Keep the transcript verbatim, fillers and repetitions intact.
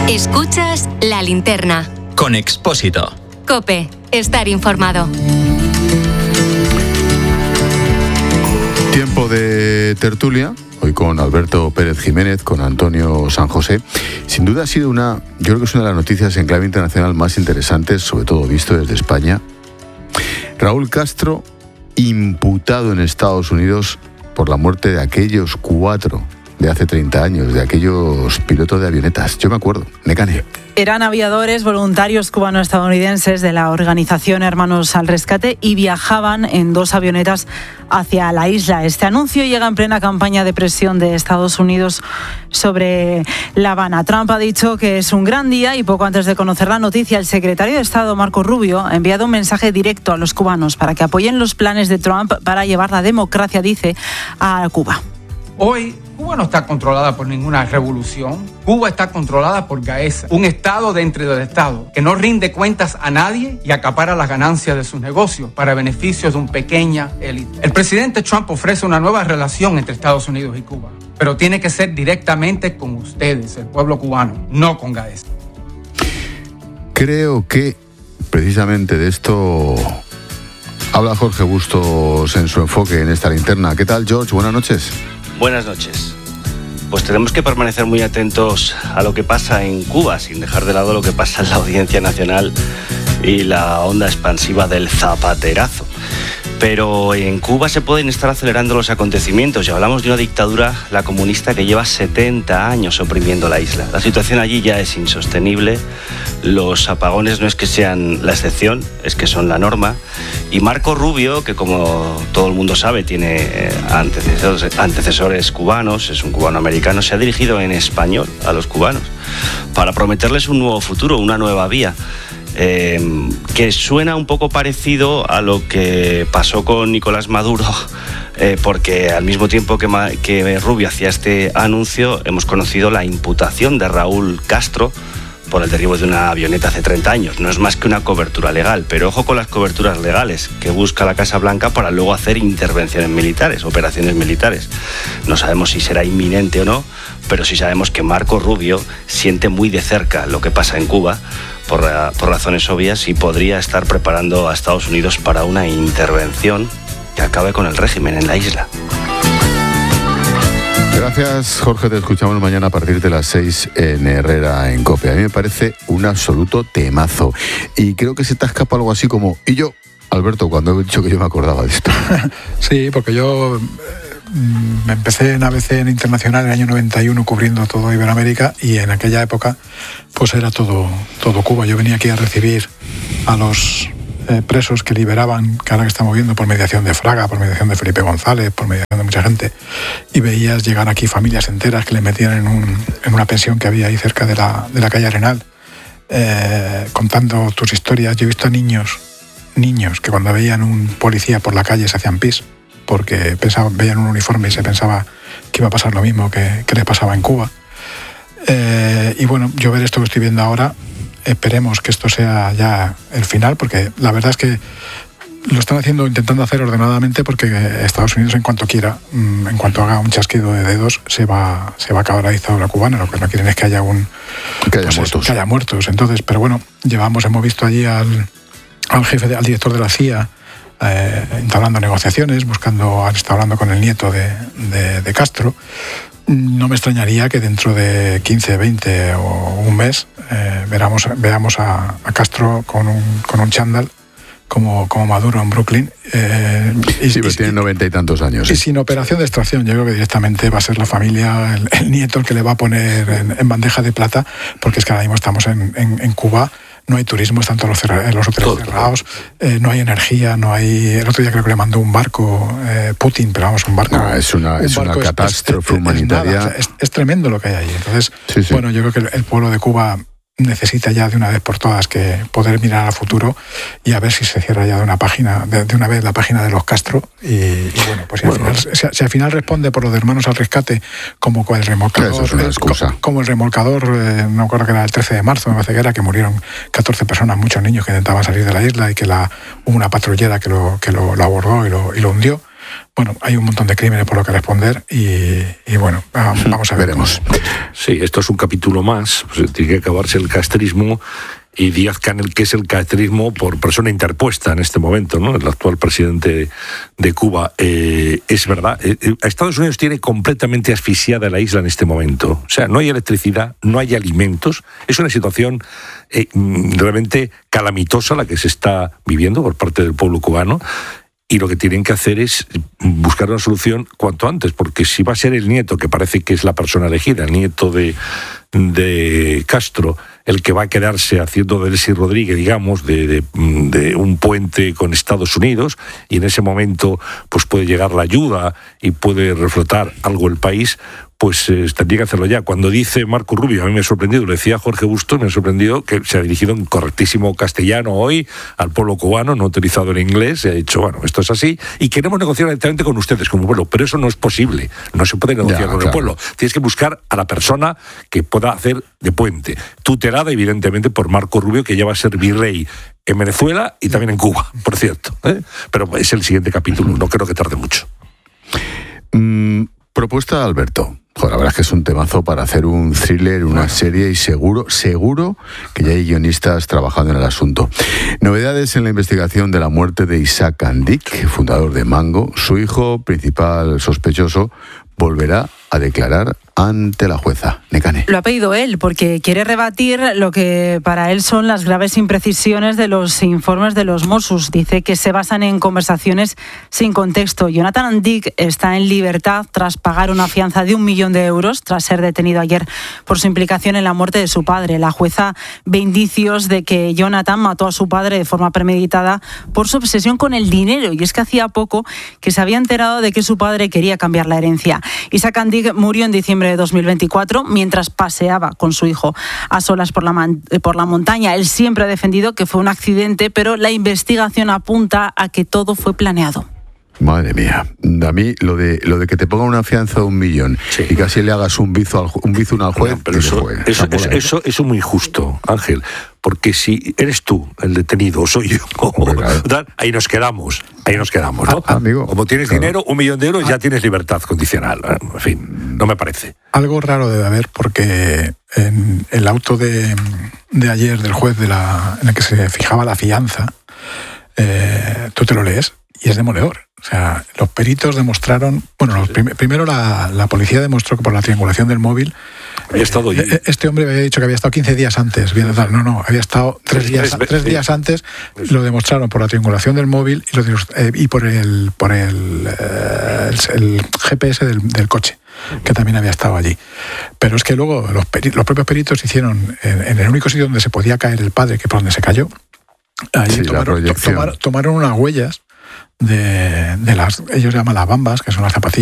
Escuchas La Linterna. Con Expósito. COPE. Estar informado. Tiempo de tertulia. Hoy con Alberto Pérez Jiménez, con Antonio San José. Sin duda ha sido una, yo creo que es una de las noticias en clave internacional más interesantes, sobre todo visto desde España. Raúl Castro, imputado en Estados Unidos por la muerte de aquellos cuatro de hace treinta años, de aquellos pilotos de avionetas. Yo me acuerdo, Necane. Eran aviadores voluntarios cubano-estadounidenses de la organización Hermanos al Rescate y viajaban en dos avionetas hacia la isla. Este anuncio llega en plena campaña de presión de Estados Unidos sobre La Habana. Trump ha dicho que es un gran día y poco antes de conocer la noticia, el secretario de Estado, Marco Rubio, ha enviado un mensaje directo a los cubanos para que apoyen los planes de Trump para llevar la democracia, dice, a Cuba. Hoy, Cuba no está controlada por ninguna revolución. Cuba está controlada por Gaesa, un Estado dentro del Estado que no rinde cuentas a nadie y acapara las ganancias de sus negocios para beneficios de una pequeña élite. El presidente Trump ofrece una nueva relación entre Estados Unidos y Cuba, pero tiene que ser directamente con ustedes, el pueblo cubano, no con Gaesa. Creo que precisamente de esto habla Jorge Bustos en su enfoque en esta linterna. ¿Qué tal, George? Buenas noches. Buenas noches. Pues tenemos que permanecer muy atentos a lo que pasa en Cuba, sin dejar de lado lo que pasa en la Audiencia Nacional y la onda expansiva del zapaterazo. Pero en Cuba se pueden estar acelerando los acontecimientos y hablamos de una dictadura, la comunista, que lleva setenta años oprimiendo la isla. La situación allí ya es insostenible, los apagones no es que sean la excepción, es que son la norma. Y Marco Rubio, que como todo el mundo sabe tiene antecesores, antecesores cubanos, es un cubano-americano, se ha dirigido en español a los cubanos para prometerles un nuevo futuro, una nueva vía. Eh, que suena un poco parecido a lo que pasó con Nicolás Maduro, eh, porque al mismo tiempo que, que Rubio hacía este anuncio, hemos conocido la imputación de Raúl Castro por el derribo de una avioneta hace treinta años. No es más que una cobertura legal, pero ojo con las coberturas legales que busca la Casa Blanca para luego hacer intervenciones militares, operaciones militares. No sabemos si será inminente o no, pero sí sabemos que Marco Rubio siente muy de cerca lo que pasa en Cuba, por, por razones obvias, y podría estar preparando a Estados Unidos para una intervención que acabe con el régimen en la isla. Gracias, Jorge. Te escuchamos mañana a partir de las seis en Herrera, en COPE. A mí me parece un absoluto temazo. Y creo que se te escapa algo así como... Y yo, Alberto, cuando he dicho que yo me acordaba de esto. Sí, porque yo me empecé en A B C en Internacional en el año noventa y uno cubriendo todo Iberoamérica, y en aquella época pues era todo, todo Cuba. Yo venía aquí a recibir a los eh, presos que liberaban, que ahora que estamos viendo, por mediación de Fraga, por mediación de Felipe González, por mediación de mucha gente, y veías llegar aquí familias enteras que les metían en, un, en una pensión que había ahí cerca de la, de la calle Arenal, eh, contando tus historias. Yo he visto a niños, niños que cuando veían un policía por la calle se hacían pis, porque pensaban, veían un uniforme y se pensaba que iba a pasar lo mismo que, que les pasaba en Cuba. Eh, y bueno, yo ver esto que estoy viendo ahora, esperemos que esto sea ya el final, porque la verdad es que lo están haciendo, intentando hacer ordenadamente, porque Estados Unidos, en cuanto quiera, en cuanto haga un chasquido de dedos, se va, se va a acabar la dictadura cubana. Lo que no quieren es que haya un que haya, pues muertos. Eso, que haya muertos. Entonces, pero bueno, llevamos, hemos visto allí al, al jefe, de, al director de la C I A, eh, entablando negociaciones, buscando, está hablando con el nieto de, de, de Castro. No me extrañaría que dentro de quince, veinte o un mes eh, veamos, veamos a, a Castro con un, con un chándal como, como Maduro en Brooklyn. Eh, y, sí, pero y, tiene noventa y tantos años. Y ¿sí? Sin operación de extracción. Yo creo que directamente va a ser la familia, el, el nieto, el que le va a poner en, en bandeja de plata, porque es que ahora mismo estamos en, en, en Cuba. No hay turismo, están todos los, los hoteles todo, cerrados, eh, no hay energía, no hay... El otro día creo que le mandó un barco eh, Putin, pero vamos, un barco... No, es una, un es barco una catástrofe es, es, humanitaria. Es, nada, es, es tremendo lo que hay allí. Entonces, sí, sí. bueno, yo creo que el, el pueblo de Cuba necesita ya de una vez por todas que poder mirar al futuro y a ver si se cierra ya de una página, de, de una vez la página de los Castro, y, y bueno, pues si, bueno, al final, si, si al final responde por los de Hermanos al Rescate como el remolcador, eso es una excusa. como, como el remolcador, eh, no me acuerdo que era el trece de marzo, me parece que era, que murieron catorce personas, muchos niños que intentaban salir de la isla, y que la, hubo una patrullera que lo, que lo, lo abordó y lo, y lo hundió. bueno, hay un montón de crímenes por lo que responder y, y bueno, vamos a ver. Veremos. Sí, esto es un capítulo más, pues, tiene que acabarse el castrismo. Y Díaz-Canel, que es el castrismo por persona interpuesta en este momento, ¿no? El actual presidente de Cuba. Eh, es verdad, eh, Estados Unidos tiene completamente asfixiada la isla en este momento. O sea, no hay electricidad, no hay alimentos. Es una situación eh, realmente calamitosa la que se está viviendo por parte del pueblo cubano. Y lo que tienen que hacer es buscar una solución cuanto antes, porque si va a ser el nieto, que parece que es la persona elegida, el nieto de, de Castro, el que va a quedarse haciendo de Delcy Rodríguez, digamos, de, de, de un puente con Estados Unidos, y en ese momento pues puede llegar la ayuda y puede reflotar algo el país, pues eh, tendría que hacerlo ya. Cuando dice Marco Rubio, a mí me ha sorprendido, lo decía Jorge Bustos, me ha sorprendido que se ha dirigido en correctísimo castellano hoy al pueblo cubano, no ha utilizado el inglés, y ha dicho, bueno, esto es así, y queremos negociar directamente con ustedes como pueblo, pero eso no es posible, no se puede negociar ya, con claro. el pueblo. Tienes que buscar a la persona que pueda hacer de puente, tutelada evidentemente por Marco Rubio, que ya va a ser virrey en Venezuela y también en Cuba, por cierto, ¿eh? Pero es el siguiente capítulo, no creo que tarde mucho. Mm, propuesta de Alberto. Joder, la verdad es que es un temazo para hacer un thriller, una bueno. serie, y seguro, seguro que ya hay guionistas trabajando en el asunto. Novedades en la investigación de la muerte de Isaac Andic, fundador de Mango. Su hijo, principal sospechoso, volverá a declarar ante la jueza. Nekane. Lo ha pedido él porque quiere rebatir lo que para él son las graves imprecisiones de los informes de los Mossos. Dice que se basan en conversaciones sin contexto. Jonathan Andic está en libertad tras pagar una fianza de un millón de euros tras ser detenido ayer por su implicación en la muerte de su padre. La jueza ve indicios de que Jonathan mató a su padre de forma premeditada por su obsesión con el dinero, y es que hacía poco que se había enterado de que su padre quería cambiar la herencia. Isaac Andic murió en diciembre de dos mil veinticuatro mientras paseaba con su hijo a solas por la, man- por la montaña. Él siempre ha defendido que fue un accidente, pero la investigación apunta a que todo fue planeado. Madre mía, a mí lo de lo de que te pongan una fianza de un millón sí. y casi le hagas un bizu al, un bizun al juez, no, pero eso, juez, eso, eso, eso, eso es muy injusto, Ángel, porque si eres tú el detenido o soy yo, claro. ahí nos quedamos, ahí nos quedamos, ¿no? Ah, amigo, como tienes claro. dinero, un millón de euros, ah. ya tienes libertad condicional. En fin, no me parece. Algo raro debe haber, porque en el auto de, de ayer del juez de la, en el que se fijaba la fianza, eh, tú te lo lees y es demoledor. O sea, los peritos demostraron... Bueno, los prim- primero la, la policía demostró que por la triangulación del móvil... Había estado allí. Eh, este hombre había dicho que había estado quince días antes. No, no, había estado tres días, tres, tres días antes. Lo demostraron por la triangulación del móvil y, lo, eh, y por el por el, eh, el, el G P S del, del coche, que también había estado allí. Pero es que luego los, peri- los propios peritos hicieron, en, en el único sitio donde se podía caer el padre, que por donde se cayó, ahí sí, tomaron, to, tomaron, tomaron unas huellas de, de las, ellos llaman las bambas, que son las zapatillas